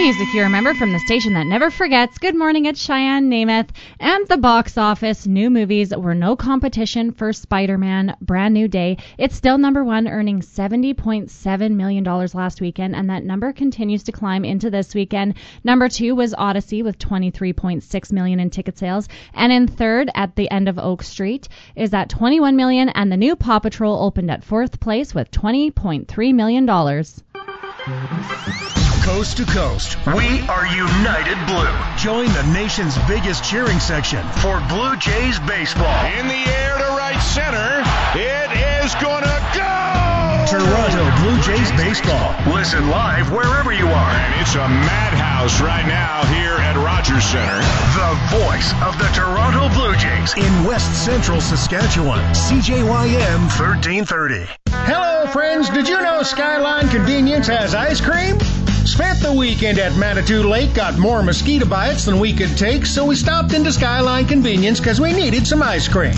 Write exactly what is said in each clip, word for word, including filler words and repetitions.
music you remember from the station that never forgets. Good morning, it's Cheyenne Namath. And the box office, new movies were no competition for Spider-Man Brand New Day. It's still number one, earning seventy point seven million dollars last weekend, and that number continues to climb into this weekend. Number two was Odyssey with twenty-three point six million dollars in ticket sales. And in third, At the End of Oak Street, is at twenty-one million dollars, and the new Paw Patrol opened at fourth place with twenty point three million dollars. Coast to coast, we are United Blue. Join the nation's biggest cheering section for Blue Jays baseball. In the air to right center, it is gonna go! Toronto Blue Jays baseball. Listen live wherever you are. And it's a madhouse right now here at Rogers Center. The voice of the Toronto Blue Jays in West Central Saskatchewan. C J Y M thirteen thirty. Hello, friends. Did you know Skyline Convenience has ice cream? Spent the weekend at Manitou Lake, got more mosquito bites than we could take, so we stopped into Skyline Convenience because we needed some ice cream.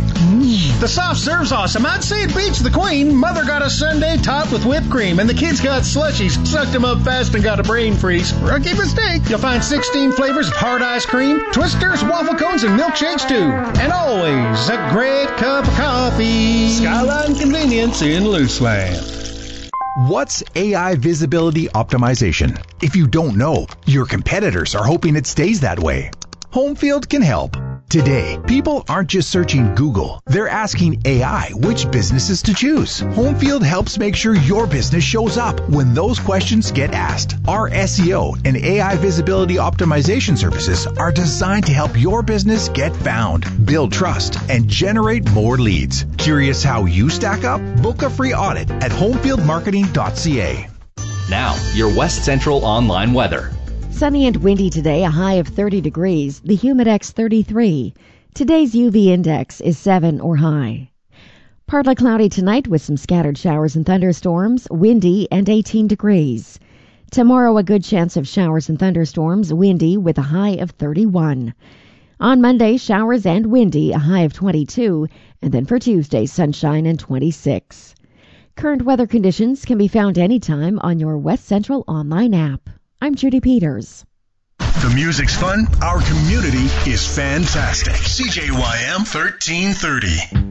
The soft serve's awesome. I'd say it beats the Queen. Mother got a sundae topped with whipped cream, and the kids got slushies, sucked them up fast, and got a brain freeze. Rookie mistake. You'll find sixteen flavors of hard ice cream, twisters, waffle cones, and milkshakes, too. And always a great cup of coffee. Skyline Convenience in Luceland. What's A I visibility optimization? If you don't know, your competitors are hoping it stays that way. Homefield can help. Today, people aren't just searching Google. They're asking A I which businesses to choose. Homefield helps make sure your business shows up when those questions get asked. Our S E O and A I visibility optimization services are designed to help your business get found, build trust, and generate more leads. Curious how you stack up? Book a free audit at homefield marketing dot c a. Now, your West Central online weather. Sunny and windy today, a high of thirty degrees, the Humidex thirty-three. Today's U V index is seven or high. Partly cloudy tonight with some scattered showers and thunderstorms, windy and eighteen degrees. Tomorrow, a good chance of showers and thunderstorms, windy with a high of thirty-one. On Monday, showers and windy, a high of twenty-two, and then for Tuesday, sunshine and twenty-six. Current weather conditions can be found anytime on your West Central online app. I'm Judy Peters. The music's fun. Our community is fantastic. C J Y M thirteen thirty.